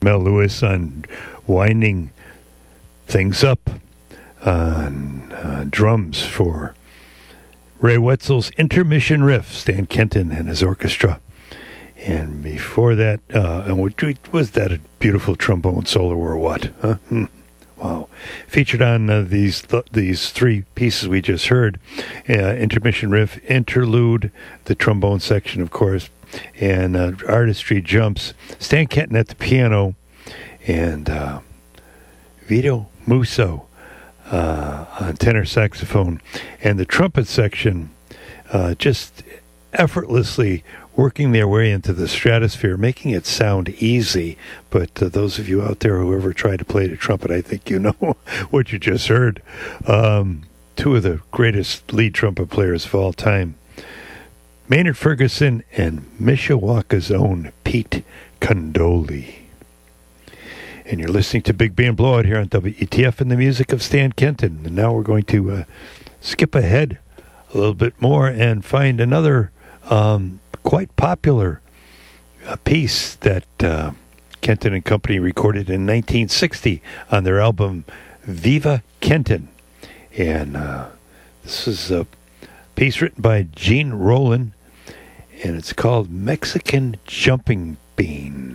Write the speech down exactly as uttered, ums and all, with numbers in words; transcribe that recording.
Mel Lewis on winding things up on uh, drums for Ray Wetzel's Intermission Riff, Stan Kenton and his orchestra. And before that, uh, and what, was that a beautiful trombone solo or what? Huh? Hmm. Wow. Featured on uh, these th- these three pieces we just heard, uh, Intermission Riff, Interlude, the trombone section, of course, and uh, Artistry Jumps, Stan Kenton at the piano, and uh, Vito Musso uh, on tenor saxophone, and the trumpet section uh, just effortlessly working their way into the stratosphere, making it sound easy. But uh, those of you out there who ever tried to play the trumpet, I think you know what you just heard. Um, two of the greatest lead trumpet players of all time, Maynard Ferguson and Mishawaka's own Pete Condoli. And you're listening to Big Band Blowout here on W E T F and the music of Stan Kenton. And now we're going to uh, skip ahead a little bit more and find another um, quite popular uh, piece that uh, Kenton and Company recorded in nineteen sixty on their album Viva Kenton. And uh, this is a piece written by Gene Roland, and it's called Mexican Jumping Bean.